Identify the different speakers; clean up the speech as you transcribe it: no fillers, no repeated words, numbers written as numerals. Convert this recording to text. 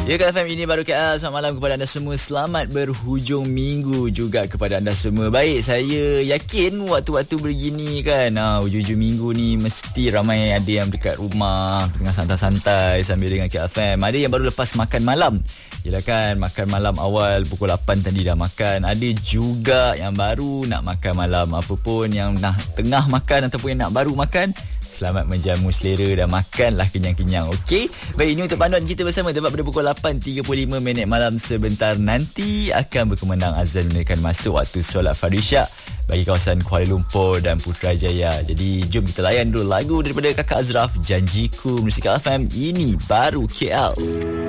Speaker 1: Ya, Kak FM, ini baru KL. Selamat malam kepada anda semua. Selamat berhujung minggu juga kepada anda semua. Baik, saya yakin waktu-waktu begini kan, hujung-hujung minggu ni mesti ramai ada yang dekat rumah tengah santai-santai sambil dengan KL FM. Ada yang baru lepas makan malam. Yelah kan, makan malam awal pukul 8 tadi dah makan. Ada juga yang baru nak makan malam. Apa pun yang nak tengah makan ataupun yang nak baru makan, selamat menjamu selera dan makanlah kenyang-kenyang. Okey. Baik, ini untuk panduan kita bersama. Tepat pada pukul 8.35 malam sebentar nanti akan berkumandang azan menaikkan masuk waktu solat Fardhu bagi kawasan Kuala Lumpur dan Putrajaya. Jadi jom kita layan dulu lagu daripada Kakak Azraf, Janjiku, Musik FM. Ini baru KL.